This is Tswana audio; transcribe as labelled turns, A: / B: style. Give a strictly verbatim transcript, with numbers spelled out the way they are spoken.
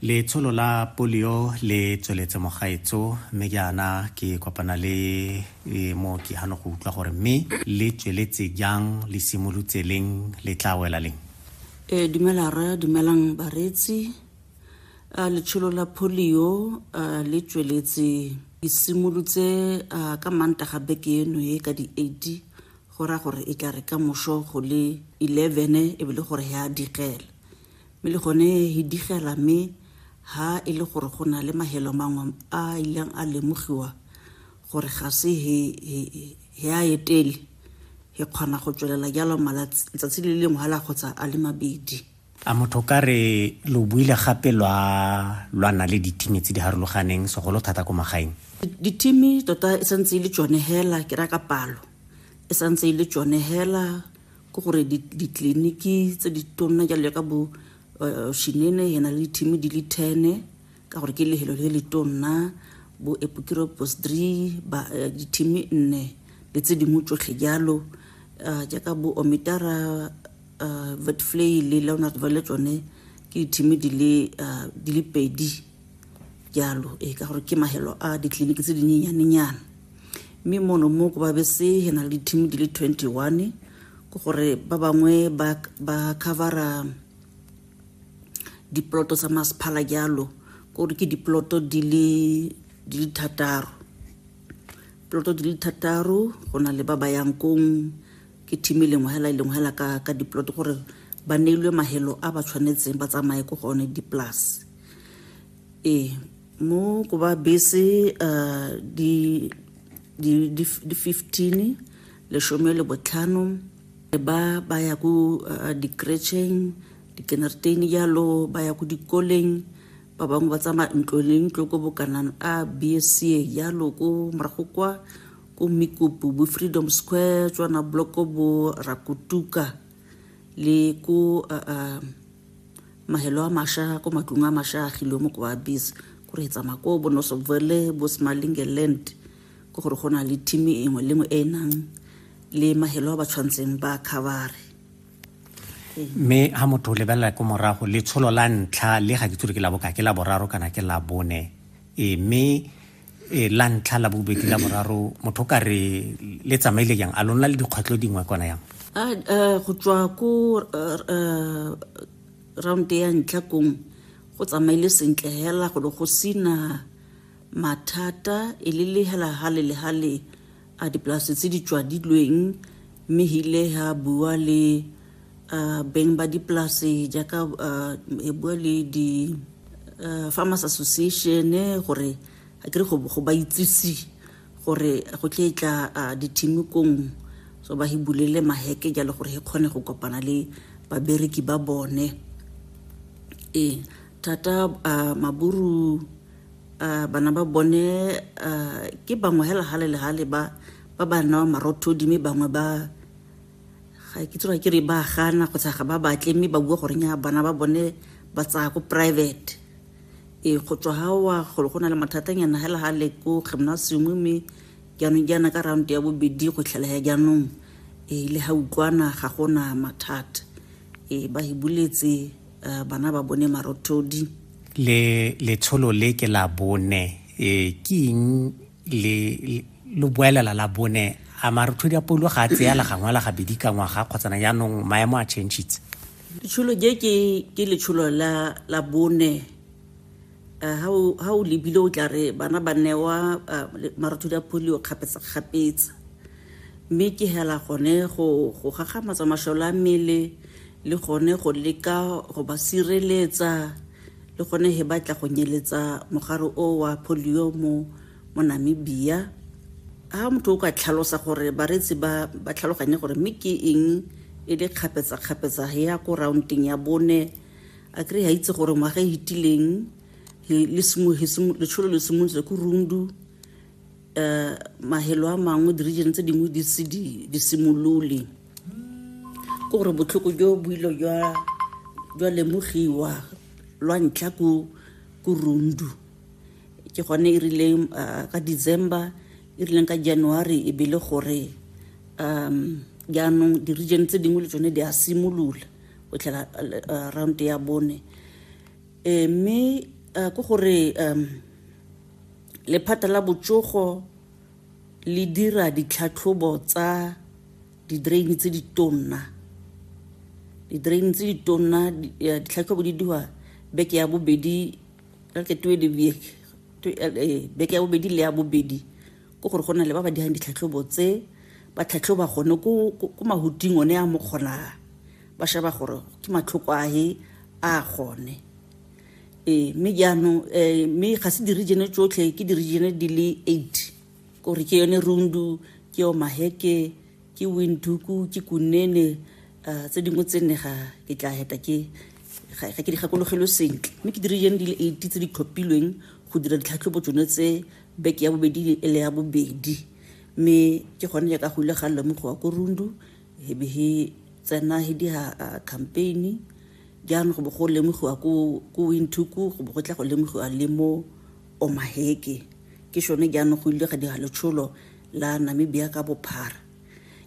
A: Letsholo la polio le tsweletse mo gaetso mme yana ke kopana le mo ke hano go utlwa gore mme le tsweletse jang le simolotse leng le tla wela leng.
B: E dumela ra dumelang baretsi a letsholo la polio le tsweletse isimolotse ka manta ga beke eno e ka di eighty gora gore e tla re ka mosho go le eleven e bile gore ya digela mme le gone hi digela me ha e le gore go na le mahelo mangwe a ileng a lemogiwa gore ga se he ya etele he kgona go tswelela jalo malatsi le lengwe hala gotsa a le mabedi.
A: A motho ka re lo buile gape lwa lwana le ditimi tse di harologaneng so go lo thata ko magaeng.
B: Ditimi tota e santse le tsone hela ke ra ka palo e santse le tsone hela go gore di kliniki tse di tonna jalo ka bo shinene yana le timi di le ten ka gore ke lehelo le le tonna bo epukiro postri ba di timi nne le tse di motsotlhe jalo ja ka bo omitara vetflay le Leonard Valetsone ke timi di le di le pedi jalo e ka gore ke mahelo a di kliniki tse di nyenyane nyana mme mono mo go ba bese yana le timi di le twenty-one go gore ba bangwe ba ba covera diploto sa masiphala jalo gore ke diploto di le di le thataro ploto di le thataro gona le ba ba yang kong ke timi lengwe hela lengwe hela ka ka diploto gore ba neilwe mahelo a ba tshwanetseng ba tsamaye go gone di plus e mo go ba bese uh, di di di fifteen le shome le botlhano ba ba ya go uh, di Gretchen di Kenarteni jalo ba ya go dikoleng ba bangwe ba tsama ntlo le ntlo go bokana a B S C jalo go morago kwa go Mikupu bo Freedom Square tswana block bo Rakutuka le go uh, mahelo a masha go matlong a masha gilo mo go ba bese go re tsama go bo Nosovele bo Smalingeland go gore gona le timi engwe le mo enang le mahelo a ba tshwantseng ba khavare.
A: Me ha motho le bela ko morago le tsholo la ntlha le ga ke tsore ke la boka ke la boraro kana ke la bone e me e la ntlha la bobedi la boraro motho ka re le tsamaile jang a lona le dikgwatlo dingwe kona yang
B: a go tswa ko round ya ntlha kong go tsamaile sentle hela go go sina mathata e le le hela hale le hale a di place tse di tswa di lweng me hile ha bua le Uh, beng ba di place jaka uh, e bua le di uh, Farmers Association gore a kere go go ba itsisi gore go tletla uh, di timi kong so ba hibulele maheke jalo gore he khone go kopana le babereki ba bone e tata uh, maburu uh, bana ba bone uh, ke bangwe hela hale le hale ba ba bana marotho di me bangwe ba ga ke tsora ke re ba gana go tsaga ba batle mme ba bua gore nya bana ba bone ba tsa go private e go tswa hawa go gona le mathatanyana hela hale ko gymnasium mme jaanong jana ka round ya bobedi go tlhela ya jaanong e le ha utlwana ga gona mathata e ba hibuletse bana ba bone marothodi
A: le le tsholo le ke la bone e ke le lo boelela la bone a marothodi a polo ga tse ya la gangwa la ga bedi ka ngwaga kgotsana jaanong maemo a changes
B: tsholo je ke ke le tsholo la la bone ha ha o lebile o tla re bana ba newa marothodi a polio khapetsa khapetsa mme ke hela gone go go gagamatsa mashola mmele le gone go leka go ba sireletsa le gone he batla go nyeletsa mogare o wa polio mo mo Namibia ha motho o ka tlhalosa gore baretsi ba ba tlhaloganye gore mme ke eng e le khapetsa khapetsa ya go rounding ya bone a kre ha itse gore ngwaga e hitileng le simo le tsholo le simo tse go rundu eh mahelo a mangwe di region tse dingwe di se di di simolole go gore botlhoko jo builo jwa jwa lemogiwa lwa ntla go go rundu ke gone e rile ka December e rile ka January e bile gore um jaanong di region tse dingwe le tsone di a simolola go tlela round ya bone e me uh, ko gore um lephata la botsogo le dira ditlhatlhobo tsa di-drain tse di tonna di-drain tse di tonna ditlhatlhobo di diwa beke ya bobedi ke twe di beke ya bobedi le ya bobedi ko gore go na le ba ba dirang ditlhatlhobo tse ba tlhatlhoba gone ko mahuting one a mo kgona ba sheba gore ke matlhoko a he a gone e me jaanong eh me ga se di-region tsotlhe ke di-region di le eight gore ke yone Rundu ke o Maheke ke Windhoek ke Kunene uh, tse dingwe tse ne ga ke tla heta ke ga ke di gakologelo sentle me ke di-region di le eight tse di tlhophilweng go dira ditlhatlhobo tsone tse beke ya bobedi le ya bobedi me ke gone ya ka go ile ga lemogo wa ko Rundu he be he tsena he di ha campaign jaanong go bo go lemogiwa ko Windhoek go bo go tla go lemogiwa le mo o Maheke ke shone jaanong go ile ga di ha letsholo la Namibia ka bophara